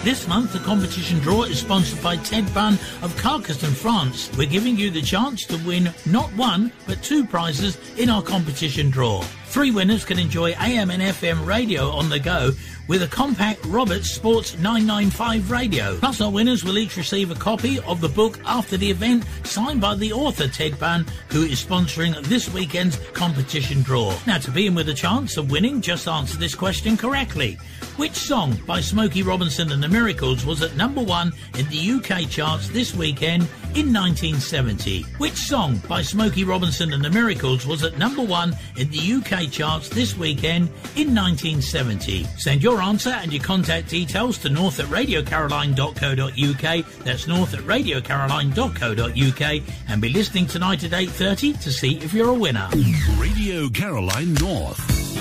This month, the competition draw is sponsored by Ted Bunn of Carcassonne, France. We're giving you the chance to win not one, but 2 prizes in our competition draw. 3 winners can enjoy AM and FM radio on the go with a compact Roberts Sports 995 radio. Plus, our winners will each receive a copy of the book After the Event, signed by the author Ted Bunn, who is sponsoring this weekend's competition draw. Now, to be in with a chance of winning, just answer this question correctly. Which song by Smokey Robinson and the Miracles was at number 1 in the UK charts this weekend in 1970? Which song by Smokey Robinson and the Miracles was at number 1 in the UK charts this weekend in 1970? Send your answer and your contact details to north@radiocaroline.co.uk. That's north@radiocaroline.co.uk, and be listening tonight at 8:30 to see if you're a winner. Radio Caroline North.